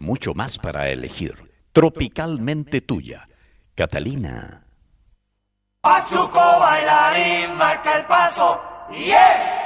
mucho más para elegir. Tropicalmente tuya, Catalina. Pachuco bailarín marca el paso. ¡Yes!